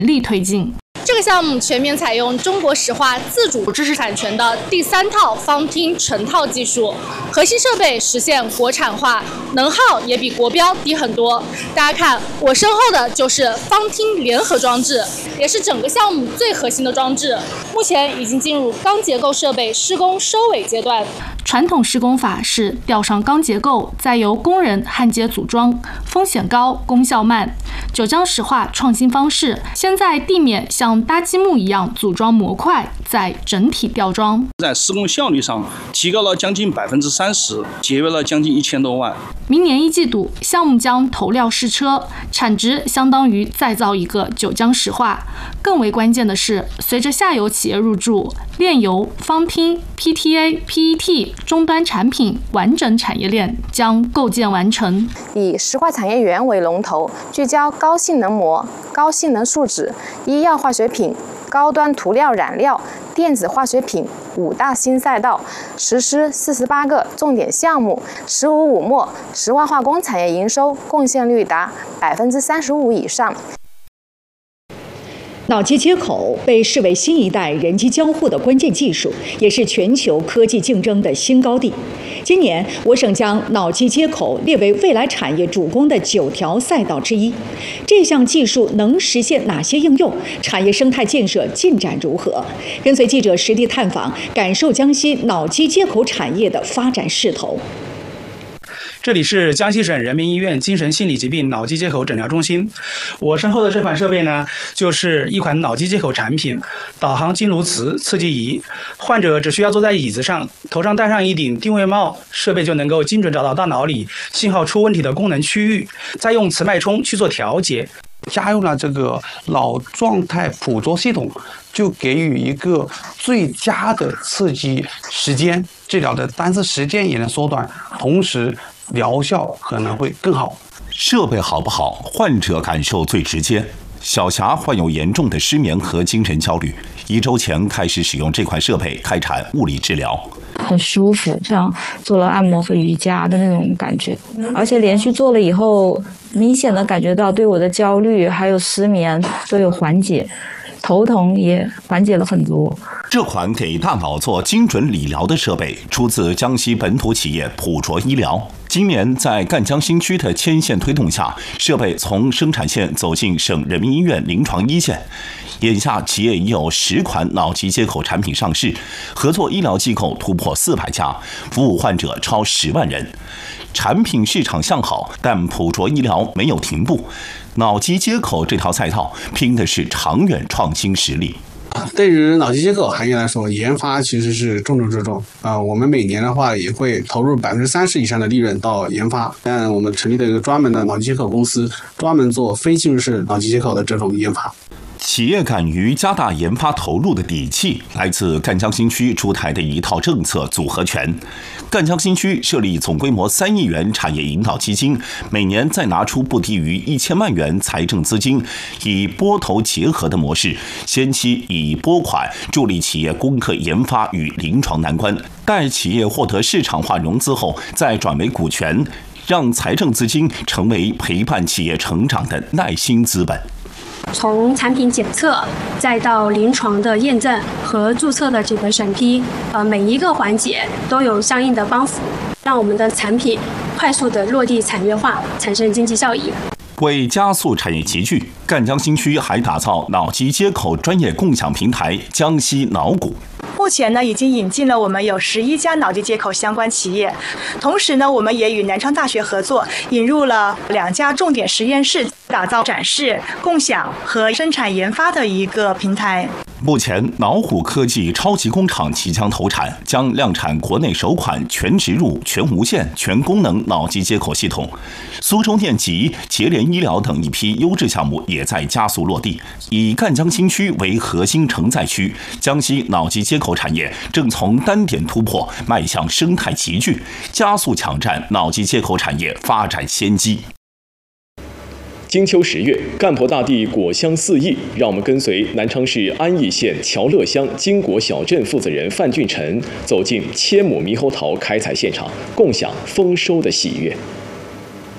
力推进。 这个项目全面采用中国石化自主知识产权的第3套方厅成套技术，核心设备实现国产化，能耗也比国标低很多。大家看我身后的就是方厅联合装置，也是整个项目最核心的装置，目前已经进入钢结构设备施工收尾阶段。 传统施工法是吊上钢结构，再由工人焊接组装，风险高，功效慢。九江石化创新方式，先在地面像搭积木一样组装模块，再整体吊装。 在施工效率上提高了将近30%，节约了将近1000多万。 明年1季度，项目将投料试车，产值相当于再造一个九江石化。更为关键的是，随着下游企业入驻，炼油、方厅、PTA、PET 终端产品完整产业链将构建完成。 以石化产业园为龙头，聚焦高性能膜、高性能树脂、医药化学品、高端涂料染料、电子化学品5大新赛道，实施48个重点项目，15五末石化化工产业营收贡献率达35%以上。 脑机接口被视为新一代人机交互的关键技术，也是全球科技竞争的新高地。今年，我省将脑机接口列为未来产业主攻的9条赛道之一。这项技术能实现哪些应用？产业生态建设进展如何？跟随记者实地探访，感受江西脑机接口产业的发展势头。 这里是江西省人民医院精神心理疾病脑机接口诊疗中心。我身后的这款设备呢，就是一款脑机接口产品——导航经颅磁刺激仪。患者只需要坐在椅子上，头上戴上一顶定位帽，设备就能够精准找到大脑里信号出问题的功能区域，再用磁脉冲去做调节。 加入了这个脑状态捕捉系统，就给予一个最佳的刺激时间，治疗的单次时间也能缩短，同时疗效可能会更好。 设备好不好，患者感受最直接。小霞患有严重的失眠和精神焦虑，1周前开始使用这款设备开展物理治疗， 很舒服，像做了按摩和瑜伽的那种感觉，而且连续做了以后，明显的感觉到对我的焦虑还有失眠都有缓解，头疼也缓解了很多。 这款给大脑做精准理疗的设备出自江西本土企业普卓医疗。今年在赣江新区的牵线推动下，设备从生产线走进省人民医院临床一线。眼下，企业已有10款脑机接口产品上市，合作医疗机构突破400家，服务患者超10万人。产品市场向好，但普卓医疗没有停步。脑机接口这条赛道拼的是长远创新实力。 对于脑机接口行业来说，研发其实是重中之重我们每年的话也会投入30%以上的利润到研发。但我们成立了一个专门的脑机接口公司，专门做非侵入式脑机接口的这种研发。 企业敢于加大研发投入的底气，来自赣江新区出台的一套政策组合拳。赣江新区设立总规模3亿元产业引导基金，每年再拿出不低于1000万元财政资金，以拨投结合的模式，先期以拨款助力企业攻克研发与临床难关，待企业获得市场化融资后，再转为股权，让财政资金成为陪伴企业成长的耐心资本。 从产品检测再到临床的验证和注册的这个审批，每一个环节都有相应的帮扶，让我们的产品快速的落地产业化，产生经济效益。 为加速产业集聚，赣江新区还打造脑机接口专业共享平台江西脑谷。 目前呢，已经引进了我们有11家脑机接口相关企业，同时呢，我们也与南昌大学合作，引入了2家重点实验室，打造展示、共享和生产研发的一个平台。 目前，脑虎科技超级工厂即将投产，将量产国内首款全植入、全无线、全功能脑机接口系统。苏州电极、捷联医疗等一批优质项目也在加速落地。以赣江新区为核心承载区，江西脑机接口产业正从单点突破迈向生态集聚，加速抢占脑机接口产业发展先机。 金秋10月，干婆大地果香四溢，让我们跟随南昌市安义县乔乐乡金果小镇负责人范俊臣走进千亩猕猴桃开采现场，共享丰收的喜悦。